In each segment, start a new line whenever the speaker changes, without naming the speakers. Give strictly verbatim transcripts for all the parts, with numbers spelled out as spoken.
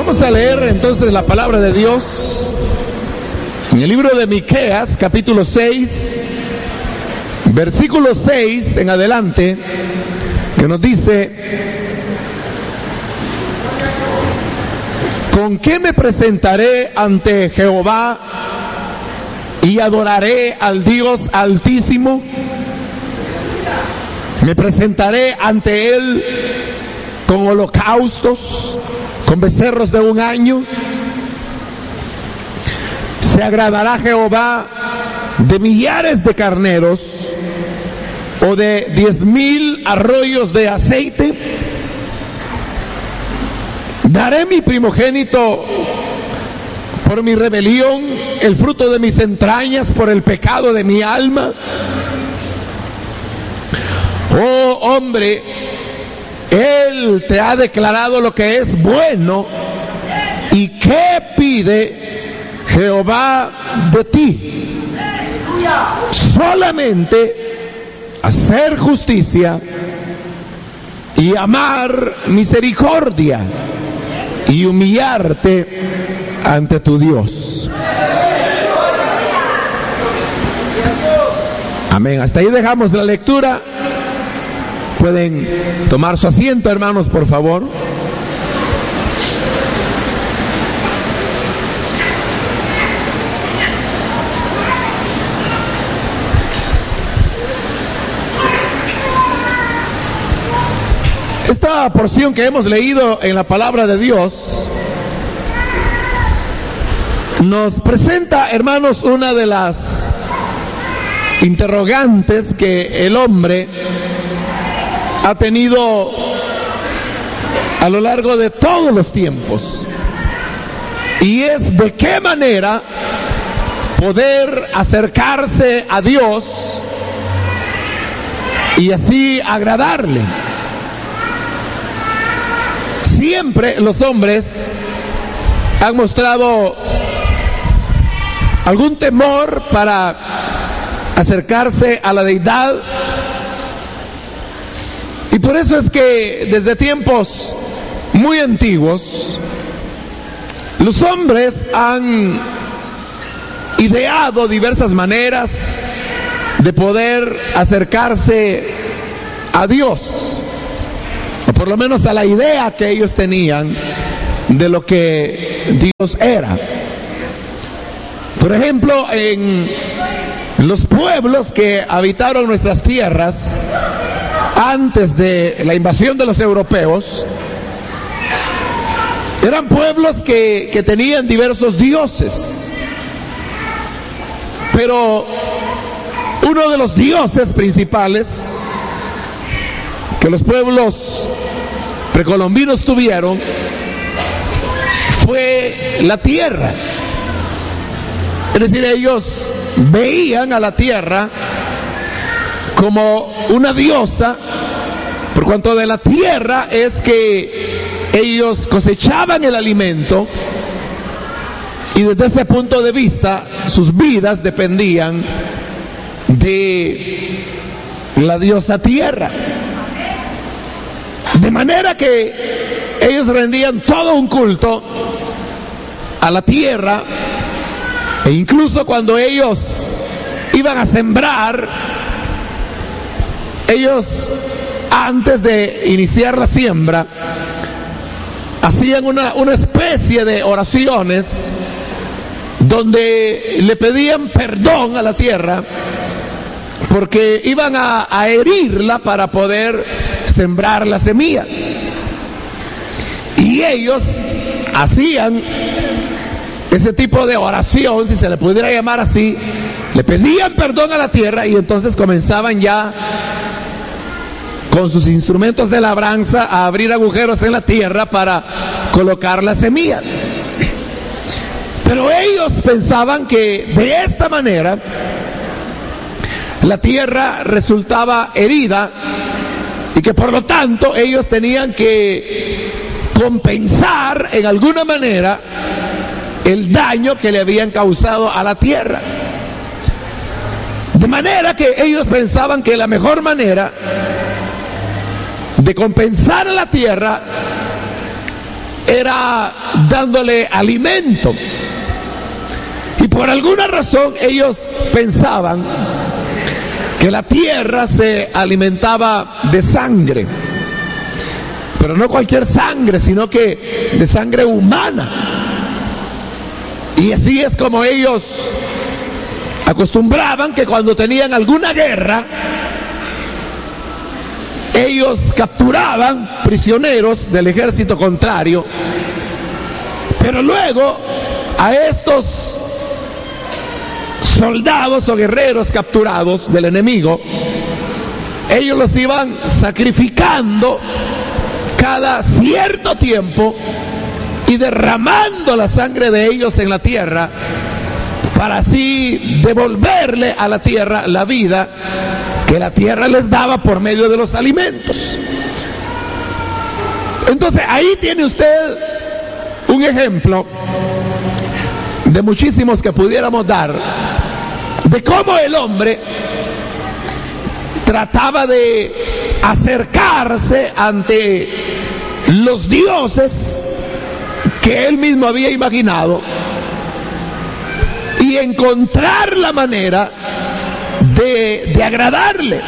Vamos a leer entonces la palabra de Dios en el libro de Miqueas, capítulo seis, versículo seis en adelante, que nos dice: ¿con qué me presentaré ante Jehová y adoraré al Dios Altísimo? Me presentaré ante Él con holocaustos, con becerros de un año. ¿Se agradará Jehová de millares de carneros o de diez mil arroyos de aceite? ¿Daré mi primogénito por mi rebelión, el fruto de mis entrañas por el pecado de mi alma? Oh hombre, Él te ha declarado lo que es bueno. ¿Y qué pide Jehová de ti? Solamente hacer justicia y amar misericordia y humillarte ante tu Dios. Amén. Hasta ahí dejamos la lectura. Pueden tomar su asiento, hermanos, por favor. Esta porción que hemos leído en la palabra de Dios nos presenta, hermanos, una de las interrogantes que el hombre ha tenido a lo largo de todos los tiempos, y es de qué manera poder acercarse a Dios y así agradarle. Siempre los hombres han mostrado algún temor para acercarse a la deidad, y por eso es que desde tiempos muy antiguos los hombres han ideado diversas maneras de poder acercarse a Dios, o por lo menos a la idea que ellos tenían de lo que Dios era. Por ejemplo, en los pueblos que habitaron nuestras tierras antes de la invasión de los europeos, eran pueblos que, que tenían diversos dioses, pero uno de los dioses principales que los pueblos precolombinos tuvieron fue la tierra. Es decir, ellos veían a la tierra como una diosa, por cuanto de la tierra es que ellos cosechaban el alimento, y desde ese punto de vista sus vidas dependían de la diosa tierra. De manera que ellos rendían todo un culto a la tierra, e incluso cuando ellos iban a sembrar, ellos antes de iniciar la siembra hacían una, una especie de oraciones donde le pedían perdón a la tierra porque iban a, a herirla para poder sembrar la semilla. Y ellos hacían ese tipo de oración, si se le pudiera llamar así, le pedían perdón a la tierra, y entonces comenzaban ya con sus instrumentos de labranza a abrir agujeros en la tierra para colocar la semilla. Pero ellos pensaban que de esta manera la tierra resultaba herida y que por lo tanto ellos tenían que compensar en alguna manera el daño que le habían causado a la tierra. De manera que ellos pensaban que la mejor manera de compensar a la tierra era dándole alimento. Y por alguna razón ellos pensaban que la tierra se alimentaba de sangre, pero no cualquier sangre, sino que de sangre humana. Y así es como ellos acostumbraban que cuando tenían alguna guerra, ellos capturaban prisioneros del ejército contrario, pero luego a estos soldados o guerreros capturados del enemigo, ellos los iban sacrificando cada cierto tiempo y derramando la sangre de ellos en la tierra para así devolverle a la tierra la vida que la tierra les daba por medio de los alimentos. Entonces ahí tiene usted un ejemplo de muchísimos que pudiéramos dar de cómo el hombre trataba de acercarse ante los dioses que él mismo había imaginado y encontrar la manera de, de agradarle.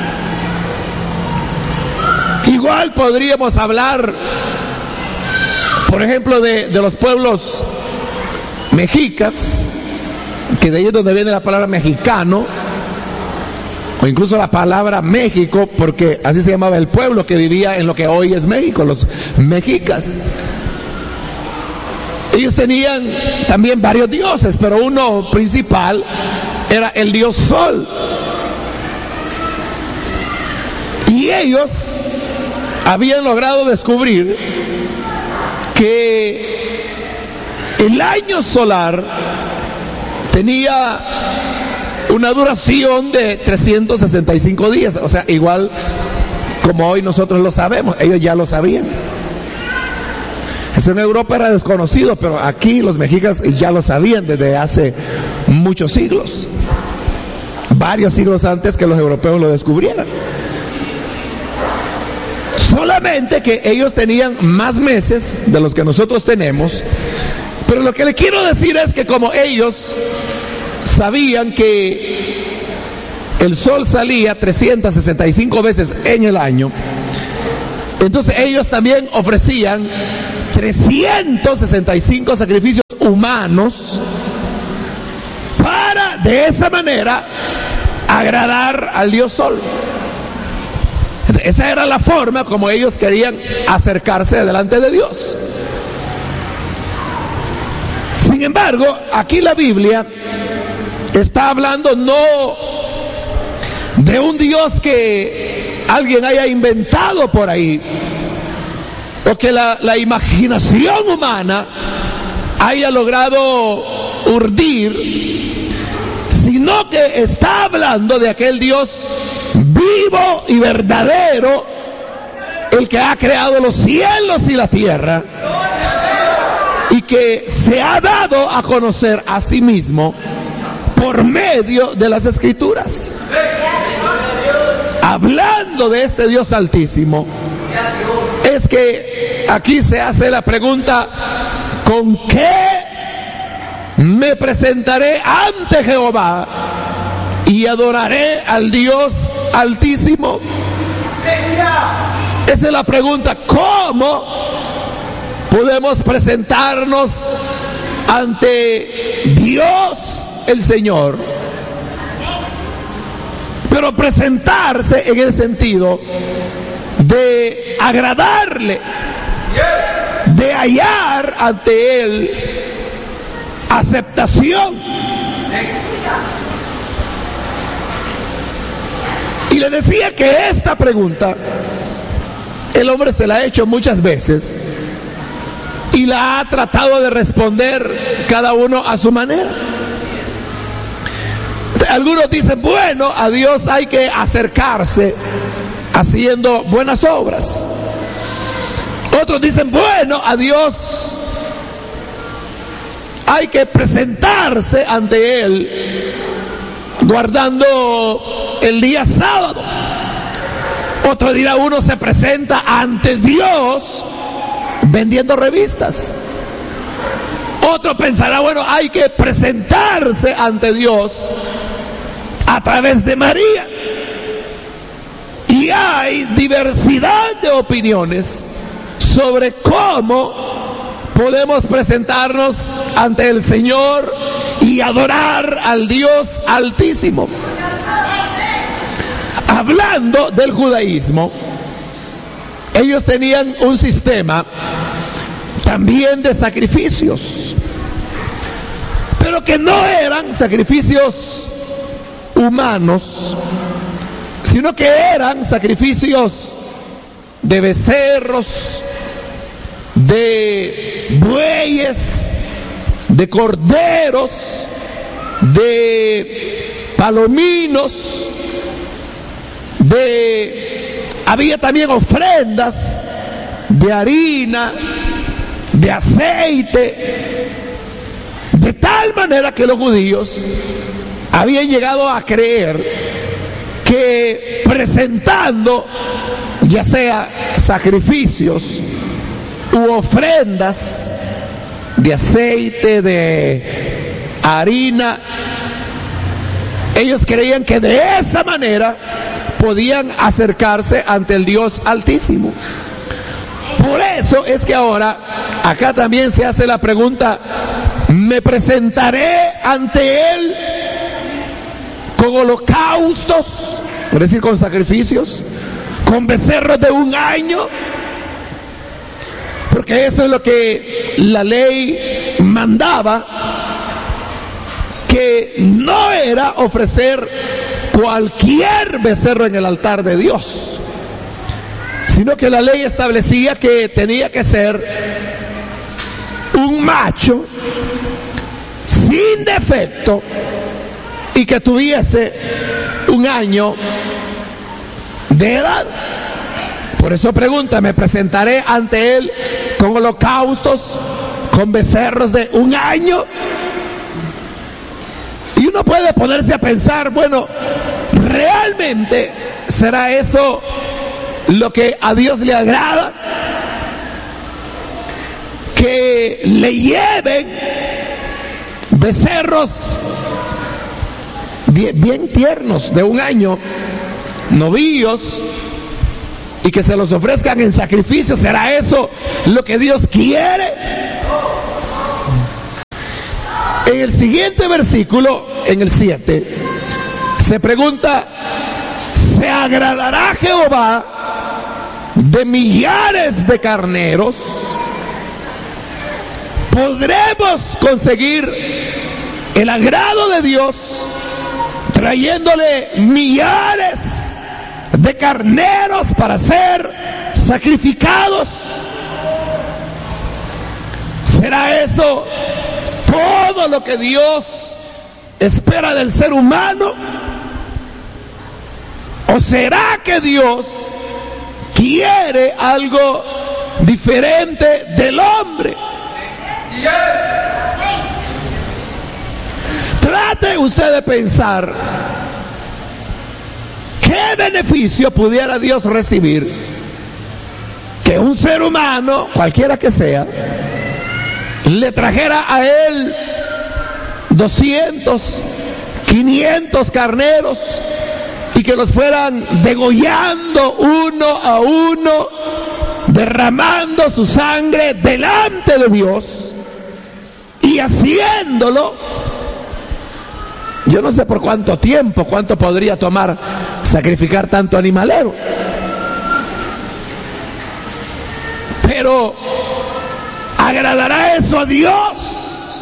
Igual podríamos hablar, por ejemplo, de, de los pueblos mexicas, que de ahí es donde viene la palabra mexicano, o incluso la palabra México, porque así se llamaba el pueblo que vivía en lo que hoy es México, los mexicas. Ellos tenían también varios dioses, pero uno principal era el dios Sol. Y ellos habían logrado descubrir que el año solar tenía una duración de trescientos sesenta y cinco días, o sea, igual como hoy nosotros lo sabemos, ellos ya lo sabían. Eso en Europa era desconocido, pero aquí los mexicas ya lo sabían desde hace muchos siglos, varios siglos antes que los europeos lo descubrieran. Solamente que ellos tenían más meses de los que nosotros tenemos, pero lo que le quiero decir es que como ellos sabían que el sol salía trescientas sesenta y cinco veces en el año, entonces ellos también ofrecían trescientos sesenta y cinco sacrificios humanos para de esa manera agradar al dios Sol. Esa era la forma como ellos querían acercarse delante de Dios. Sin embargo, aquí la Biblia está hablando no de un Dios que alguien haya inventado por ahí, o que la, la imaginación humana haya logrado urdir, sino que está hablando de aquel Dios vivo y verdadero, el que ha creado los cielos y la tierra, y que se ha dado a conocer a sí mismo por medio de las Escrituras. Hablando de este Dios altísimo, es que aquí se hace la pregunta: ¿con qué me presentaré ante Jehová y adoraré al Dios altísimo? Esa es la pregunta. ¿Cómo podemos presentarnos ante Dios el Señor? Pero presentarse en el sentido de agradarle, de hallar ante Él aceptación. Y le decía que esta pregunta el hombre se la ha hecho muchas veces y la ha tratado de responder cada uno a su manera. Algunos dicen, bueno, a Dios hay que acercarse haciendo buenas obras. Otros dicen, bueno, a Dios hay que presentarse ante Él guardando el día sábado. Otro dirá, uno se presenta ante Dios vendiendo revistas. Otro pensará, bueno, hay que presentarse ante Dios a través de María. Y hay diversidad de opiniones sobre cómo podemos presentarnos ante el Señor y adorar al Dios Altísimo. Hablando del judaísmo, ellos tenían un sistema también de sacrificios, pero que no eran sacrificios humanos, sino que eran sacrificios de becerros, de bueyes, de corderos, de palominos, de había también ofrendas de harina, de aceite, de tal manera que los judíos habían llegado a creer que presentando ya sea sacrificios u ofrendas de aceite, de harina, ellos creían que de esa manera podían acercarse ante el Dios Altísimo. Por eso es que ahora acá también se hace la pregunta: ¿me presentaré ante Él con holocaustos, es decir, con sacrificios, con becerros de un año? Porque eso es lo que la ley mandaba, que no era ofrecer cualquier becerro en el altar de Dios, sino que la ley establecía que tenía que ser un macho sin defecto y que tuviese un año de edad. Por eso pregunta: ¿me presentaré ante Él con holocaustos, con becerros de un año? Y uno puede ponerse a pensar, bueno, ¿realmente será eso lo que a Dios le agrada? Que le lleven becerros bien, bien tiernos de un año, novillos, y que se los ofrezcan en sacrificio. ¿Será eso lo que Dios quiere? En el siguiente versículo, en el siete, se pregunta: ¿se agradará Jehová de millares de carneros? ¿Podremos conseguir el agrado de Dios trayéndole millares de carneros para ser sacrificados? ¿Será eso todo lo que Dios espera del ser humano? ¿O será que Dios quiere algo diferente del hombre? Trate usted de pensar qué beneficio pudiera Dios recibir que un ser humano, cualquiera que sea, le trajera a él doscientos, quinientos carneros y que los fueran degollando uno a uno, derramando su sangre delante de Dios y haciéndolo, yo no sé por cuánto tiempo, cuánto podría tomar sacrificar tanto animalero, pero ¿agradará eso a Dios?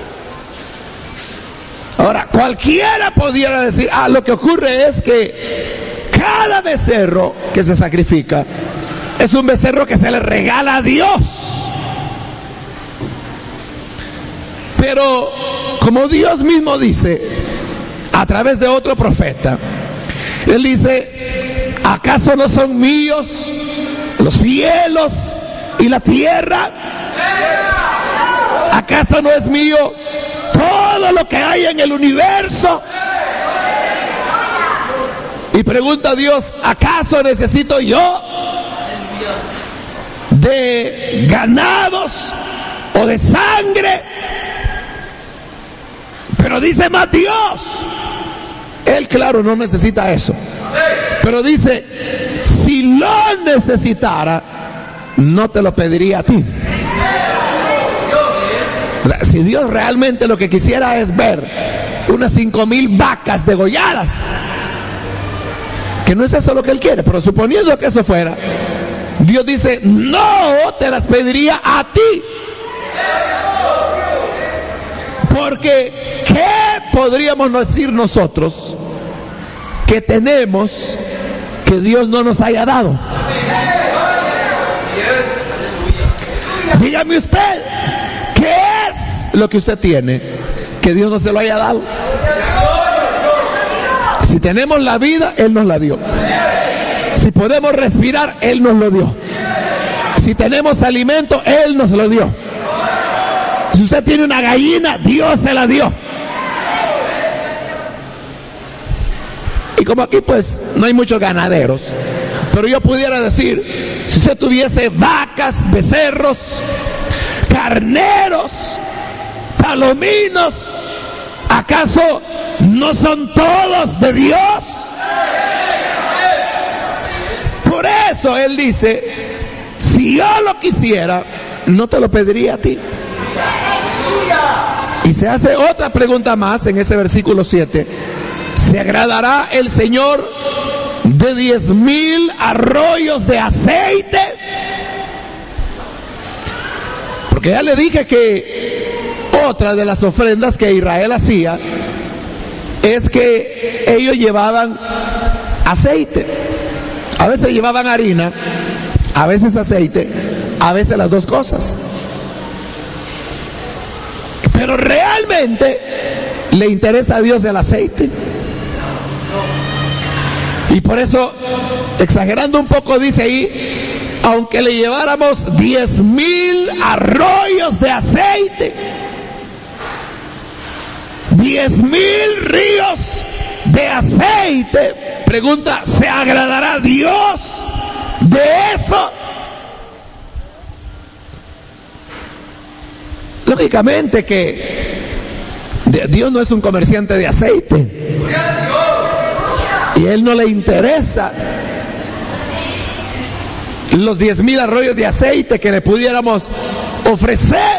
Ahora, cualquiera pudiera decir: ah, lo que ocurre es que cada becerro que se sacrifica es un becerro que se le regala a Dios. Pero como Dios mismo dice a través de otro profeta, Él dice: ¿acaso no son míos los cielos y la tierra? ¿Acaso no es mío todo lo que hay en el universo? Y pregunta a Dios: ¿acaso necesito yo de ganados o de sangre. Pero dice más Dios, Él claro no necesita eso, pero dice, si lo necesitara, no te lo pediría a ti. O sea, si Dios realmente lo que quisiera es ver unas cinco mil vacas degolladas, que no es eso lo que Él quiere, pero suponiendo que eso fuera, Dios dice, no te las pediría a ti. Porque ¿qué podríamos decir nosotros que tenemos que Dios no nos haya dado? Dígame usted, ¿qué es lo que usted tiene que Dios no se lo haya dado? Si tenemos la vida, Él nos la dio. Si podemos respirar, Él nos lo dio. Si tenemos alimento, Él nos lo dio. Si usted tiene una gallina, Dios se la dio. Y como aquí pues no hay muchos ganaderos, pero yo pudiera decir, si usted tuviese vacas, becerros, carneros, palominos, ¿acaso no son todos de Dios? Por eso Él dice, si yo lo quisiera, no te lo pediría a ti. Y se hace otra pregunta más en ese versículo siete. ¿Se agradará el Señor de diez mil arroyos de aceite? Porque ya le dije que otra de las ofrendas que Israel hacía es que ellos llevaban aceite. A veces llevaban harina, a veces aceite, a veces las dos cosas. Pero realmente le interesa a Dios el aceite. Y por eso, exagerando un poco, dice ahí, aunque le lleváramos diez mil arroyos de aceite, diez mil ríos de aceite, pregunta, ¿se agradará Dios de eso? Lógicamente que Dios no es un comerciante de aceite y Él no le interesa los diez mil arroyos de aceite que le pudiéramos ofrecer.